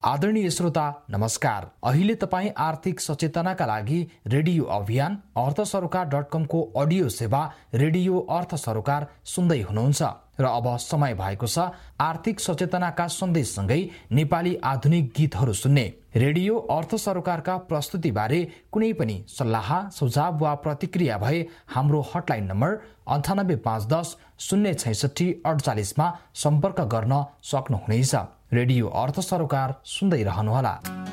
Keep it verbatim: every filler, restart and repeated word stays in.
आदरणीय श्रोता नमस्कार। अहिले तपाईँ आर्थिक सचेतनाका लागि रेडियो अभियान अर्थ सरोकार डट कमको अडियो सेवा रेडियो अर्थ सरोकार सुन्दै हुनुहुन्छ र अब समय भएको छ आर्थिक सचेतनाका सन्देशसँगै नेपाली आधुनिक गीतहरू सुन्ने। रेडियो अर्थ सरोकारका प्रस्तुतिबारे कुनै पनि सल्लाह सुझाव वा प्रतिक्रिया भए हाम्रो हटलाइन नम्बर अन्ठानब्बे पाँच दस शून्य छैसठी अडचालिसमा सम्पर्क गर्न सक्नुहुनेछ। रेडियो अर्थ सरोकार सुन्दै रहनुहोला।